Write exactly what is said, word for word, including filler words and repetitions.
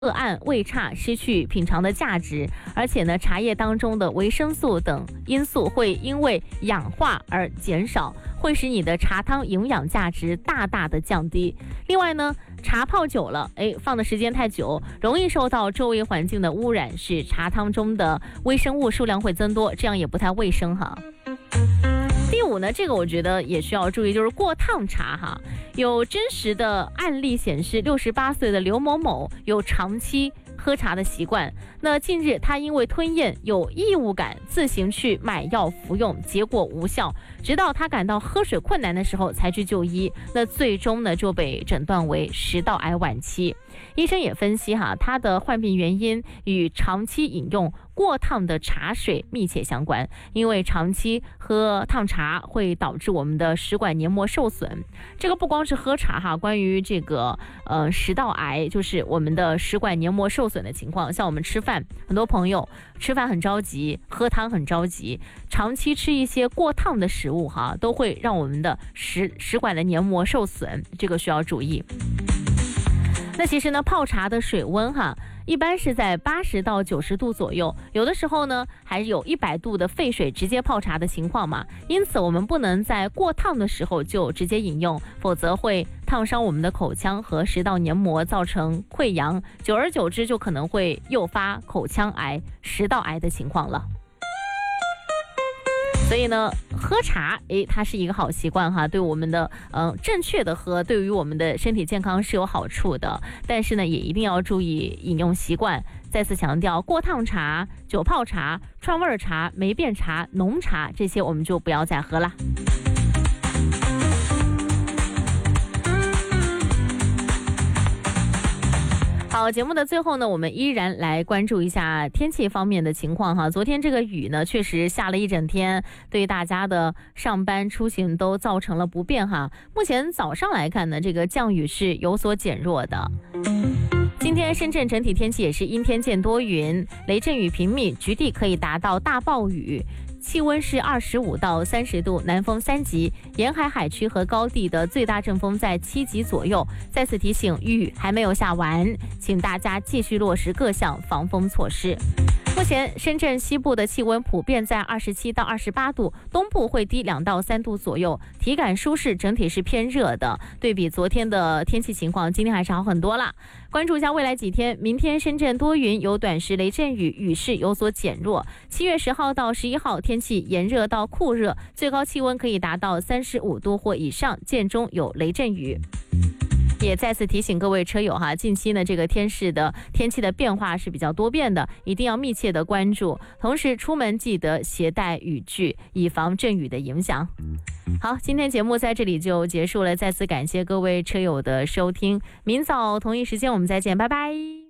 恶暗味差，失去品尝的价值，而且呢，茶叶当中的维生素等因素会因为氧化而减少，会使你的茶汤营养价值大大的降低。另外呢，茶泡久了，哎，放的时间太久，容易受到周围环境的污染，使茶汤中的微生物数量会增多，这样也不太卫生哈。第五呢，这个我觉得也需要注意，就是过烫茶哈。有真实的案例显示，六十八岁的刘某某有长期喝茶的习惯。那近日他因为吞咽有异物感，自行去买药服用，结果无效，直到他感到喝水困难的时候才去就医。那最终呢就被诊断为食道癌晚期。医生也分析哈，他的患病原因与长期饮用过烫的茶水密切相关，因为长期喝烫茶会导致我们的食管黏膜受损。这个不光是喝茶哈，关于这个呃食道癌，就是我们的食管黏膜受损的情况。像我们吃饭，很多朋友吃饭很着急，喝汤很着急，长期吃一些过烫的食物哈，都会让我们的食食管的黏膜受损，这个需要注意。那其实呢，泡茶的水温哈，一般是在八十到九十度左右，有的时候呢还有一百度的沸水直接泡茶的情况嘛。因此我们不能在过烫的时候就直接饮用，否则会烫伤我们的口腔和食道黏膜，造成溃疡，久而久之就可能会诱发口腔癌、食道癌的情况了。所以呢，喝茶，诶，它是一个好习惯哈，对我们的嗯、呃、正确的喝，对于我们的身体健康是有好处的。但是呢，也一定要注意饮用习惯。再次强调，过烫茶、久泡茶、串味茶、霉变茶、浓茶这些我们就不要再喝了。好，节目的最后呢，我们依然来关注一下天气方面的情况哈。昨天这个雨呢，确实下了一整天，对大家的上班出行都造成了不便哈。目前早上来看呢，这个降雨是有所减弱的。今天深圳整体天气也是阴天见多云，雷阵雨频密，局地可以达到大暴雨。气温是二十五到三十度，南风三级，沿海海区和高地的最大阵风在七级左右。再次提醒，雨还没有下完，请大家继续落实各项防风措施。目前深圳西部的气温普遍在二十七到二十八度，东部会低两到三度左右，体感舒适，整体是偏热的。对比昨天的天气情况，今天还是好很多啦。关注一下未来几天，明天深圳多云，有短时雷阵雨，雨势有所减弱。七月十号到十一号天气炎热到酷热，最高气温可以达到三十五度或以上，间中有雷阵雨。也再次提醒各位车友哈，近期呢这个天势的天气的变化是比较多变的，一定要密切的关注。同时出门记得携带雨具，以防阵雨的影响。好，今天节目在这里就结束了，再次感谢各位车友的收听，明早同一时间我们再见，拜拜。